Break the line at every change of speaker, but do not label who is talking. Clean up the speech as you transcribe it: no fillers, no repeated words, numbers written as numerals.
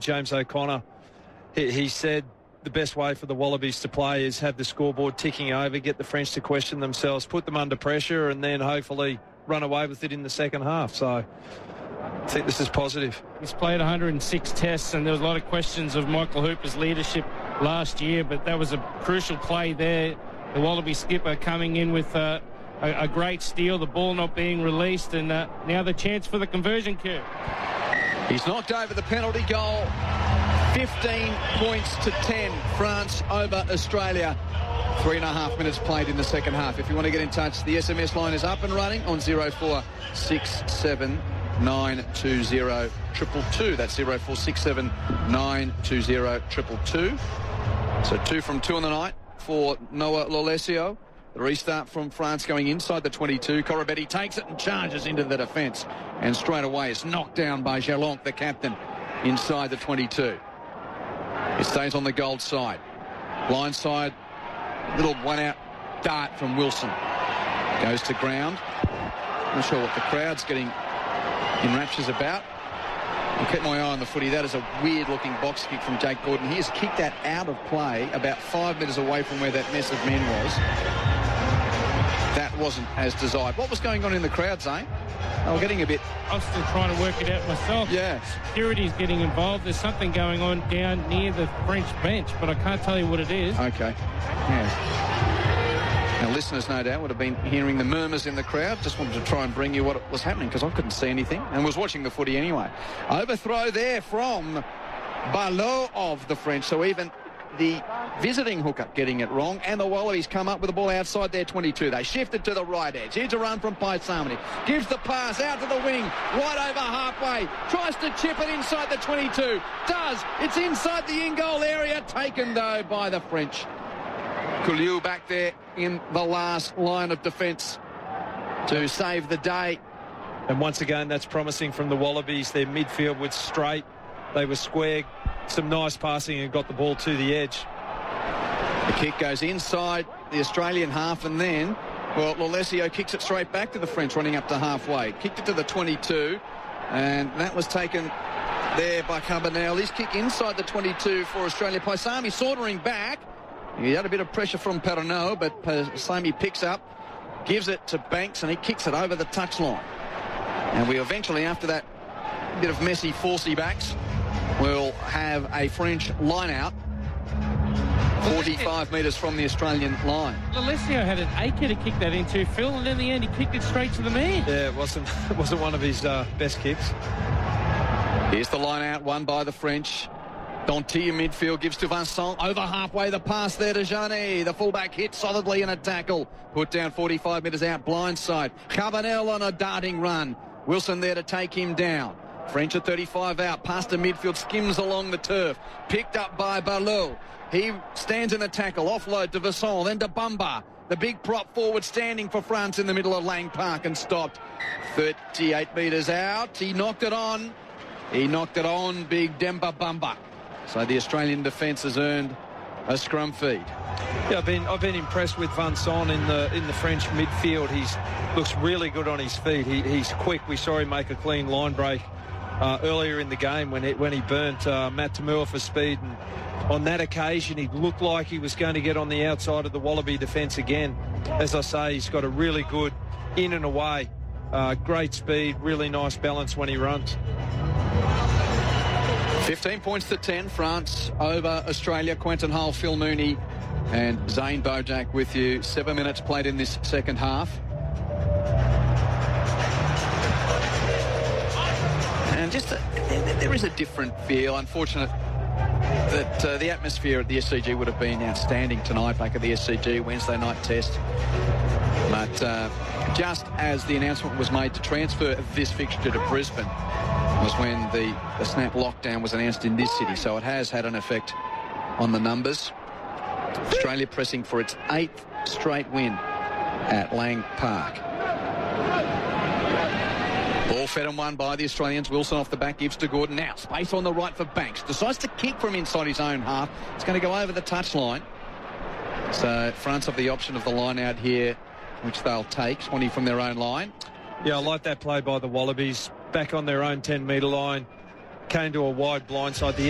James O'Connor, he said the best way for the Wallabies to play is have the scoreboard ticking over, get the French to question themselves, put them under pressure, and then hopefully run away with it in the second half. So I think this is positive.
He's played 106 tests, and there was a lot of questions of Michael Hooper's leadership last year, but that was a crucial play there. The Wallaby skipper coming in with a great steal, the ball not being released, and now the chance for the conversion curve.
He's knocked over the penalty goal. 15 points to 10, France over Australia. 3.5 minutes played in the second half. If you want to get in touch, the SMS line is up and running on 0467 920 222. That's 0467 920 222. So 2 from 2 on the night for Noah Lolesio. The restart from France going inside the 22. Koroibete takes it and charges into the defence. And straight away it's knocked down by Jalonc, the captain, inside the 22. It stays on the gold side. Blind side, little one-out dart from Wilson. Goes to ground. Not sure what the crowd's getting in raptures about. I'll keep my eye on the footy. That is a weird-looking box kick from Jake Gordon. He has kicked that out of play about 5 metres away from where that mess of men was. That wasn't as desired. What was going on in the crowd, Zane? They were getting a bit...
I'm still trying to work it out myself.
Yeah.
Security's getting involved. There's something going on down near the French bench, but I can't tell you what it is.
Okay. Yeah. Now, listeners, no doubt, would have been hearing the murmurs in the crowd. Just wanted to try and bring you what was happening because I couldn't see anything and was watching the footy anyway. Overthrow there from Barlow of the French. So even the visiting hooker getting it wrong, and the Wallabies come up with the ball outside their 22. They shift it to the right edge. Here's a run from Paisami. Gives the pass out to the wing, right over halfway. Tries to chip it inside the 22. Does. It's inside the in-goal area. Taken, though, by the French. Couliou back there in the last line of defence to save the day.
And once again, that's promising from the Wallabies. Their midfield was straight. They were square. Some nice passing and got the ball to the edge.
The kick goes inside the Australian half, and then, well, Lolesio kicks it straight back to the French, running up to halfway. Kicked it to the 22, and that was taken there by Carbonell. His kick inside the 22 for Australia. Paisami sauntering back. He had a bit of pressure from Perronneau, but Paisami picks up, gives it to Banks, and he kicks it over the touchline. And we eventually, after that bit of messy, forcey backs, we'll have a French line-out 45 metres from the Australian line.
Lolesio had an acre to kick that into, Phil, and in the end he kicked it straight to the man.
Yeah, it wasn't one of his best kicks.
Here's the line-out, won by the French. Danty in midfield gives to Vincent. Over halfway, the pass there to Janet. The fullback hit solidly in a tackle. Put down 45 metres out, blindside. Carbonell on a darting run. Wilson there to take him down. French at 35 out, past the midfield, skims along the turf. Picked up by Barlow. He stands in a tackle, offload to Vincent, then to Bumba. The big prop forward standing for France in the middle of Lang Park and stopped. 38 metres out. He knocked it on. Big Demba Bumba. So the Australian defence has earned a scrum feed.
Yeah, I've been impressed with Vincent in the French midfield. He looks really good on his feet. He's quick. We saw him make a clean line break earlier in the game when he burnt Matt Tamua for speed. And on that occasion, he looked like he was going to get on the outside of the Wallaby defence again. As I say, he's got a really good in and away. Great speed, really nice balance when he runs.
15 points to 10, France over Australia. Quentin Hull, Phil Mooney and Zane Bojack with you. 7 minutes played in this second half. And just there is a different feel. Unfortunate that the atmosphere at the SCG would have been outstanding tonight back at the SCG Wednesday night test. But just as the announcement was made to transfer this fixture to Brisbane was when the snap lockdown was announced in this city. So it has had an effect on the numbers. Australia pressing for its 8th straight win at Lang Park. Ball fed and won by the Australians. Wilson off the back gives to Gordon. Now space on the right for Banks. Decides to kick from inside his own half. It's going to go over the touchline. So France have the option of the line out here, which they'll take. 20 from their own line.
Yeah, I like that play by the Wallabies. Back on their own 10-metre line. Came to a wide blindside. The